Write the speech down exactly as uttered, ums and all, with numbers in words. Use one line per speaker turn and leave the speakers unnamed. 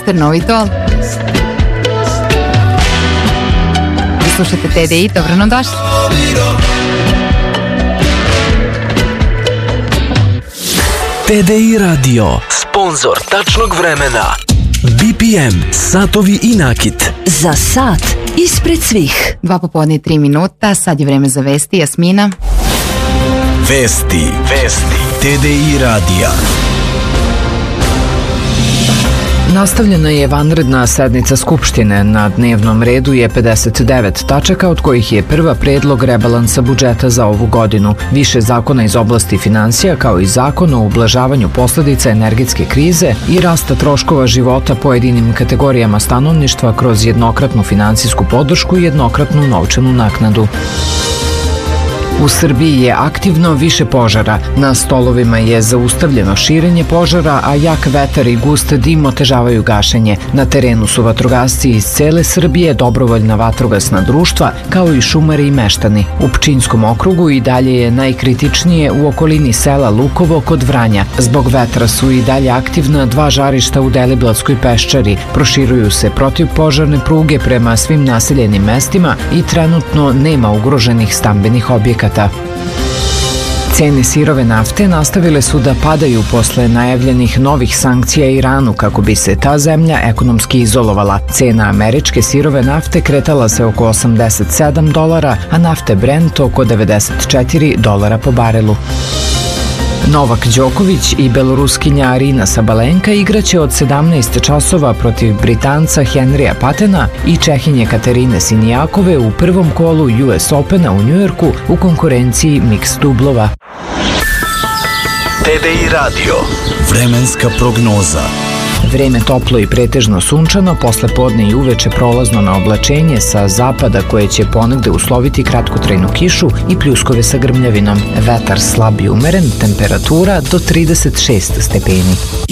mister Novitol. Vi slušate T D I, dobro nam došli.
T D I radio, sponzor tačnog vremena. B P M, satovi i nakit.
Za sat ispred svih.
Dva popodne i tri minuta, sad je vreme za vesti. Jasmina.
Vesti, vesti, T D I radija.
Nastavljena je vanredna sednica Skupštine. Na dnevnom redu je pedeset devet tačaka, od kojih je prva predlog rebalansa budžeta za ovu godinu, više zakona iz oblasti finansija, kao i zakon o ublažavanju posledica energetske krize i rasta troškova života pojedinim kategorijama stanovništva kroz jednokratnu finansijsku podršku i jednokratnu novčanu naknadu. U Srbiji je aktivno više požara. Na stolovima je zaustavljeno širenje požara, a jak vetar i gust dim otežavaju gašenje. Na terenu su vatrogasci iz cele Srbije, dobrovoljna vatrogasna društva, kao i šumari i meštani. U Pčinjskom okrugu i dalje je najkritičnije u okolini sela Lukovo kod Vranja. Zbog vetra su i dalje aktivna dva žarišta u Deliblatskoj peščari. Proširuju se protivpožarne pruge prema svim naseljenim mestima i trenutno nema ugroženih stambenih objekata. Cene sirove nafte nastavile su da padaju posle najavljenih novih sankcija Iranu kako bi se ta zemlja ekonomski izolovala. Cena američke sirove nafte kretala se oko osamdeset sedam dolara, a nafte Brent oko devedeset četiri dolara po barelu. Novak Đoković i beloruskinja Arina Sabalenka igraće od sedamnaest časova protiv Britanca Henrya Patena i Čehinje Katerine Sinijakove u prvom kolu U S Opena u Njujorku u konkurenciji mix dublova.
T D I radio, vremenska prognoza.
Vreme toplo i pretežno sunčano, posle podne i uveče prolazno na oblačenje sa zapada koje će ponegde usloviti kratkotrajnu kišu i pljuskove sa grmljavinom. Vetar slab i umeren, temperatura do trideset šest stepeni.